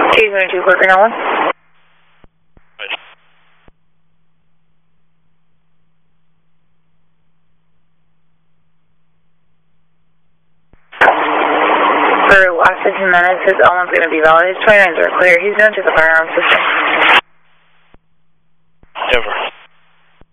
T22, Corker, no one. For the last 15 minutes, his L1's going to be valid. His 29s are clear. He's going to the firearm system.